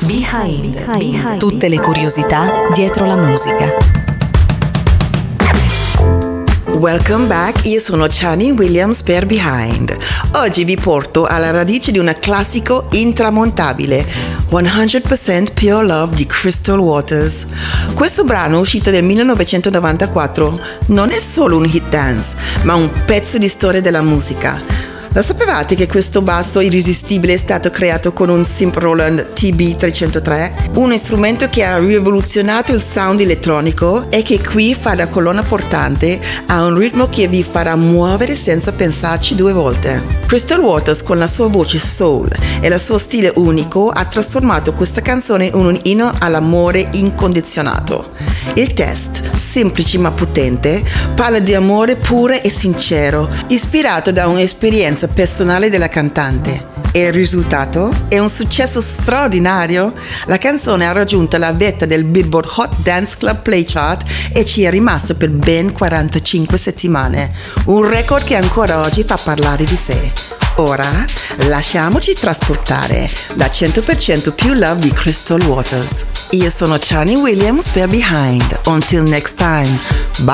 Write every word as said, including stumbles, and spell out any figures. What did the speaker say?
Behind. Behind. Tutte le curiosità dietro la musica. Welcome back, io sono Channing Williams per Behind. Oggi vi porto alla radice di un classico intramontabile, cento per cento Pure Love di Crystal Waters. Questo brano, uscito nel millenovecentonovantaquattro, non è solo un hit dance, ma un pezzo di storia della musica. Lo sapevate che questo basso irresistibile è stato creato con un Simp Roland T B trecentotré, uno strumento che ha rivoluzionato il sound elettronico e che qui fa da colonna portante a un ritmo che vi farà muovere senza pensarci due volte. Crystal Waters, con la sua voce soul e il suo stile unico, ha trasformato questa canzone in un inno all'amore incondizionato. Il test, semplice ma potente, parla di amore puro e sincero, ispirato da un'esperienza personale della cantante. E il risultato è un successo straordinario. La canzone ha raggiunto la vetta del Billboard Hot Dance Club Play Chart e ci è rimasto per ben quarantacinque settimane, un record che ancora oggi fa parlare di sé. Ora lasciamoci trasportare da cento per cento Pure Love di Crystal Waters. Io sono Channing Williams per Behind. Until next time. Bye.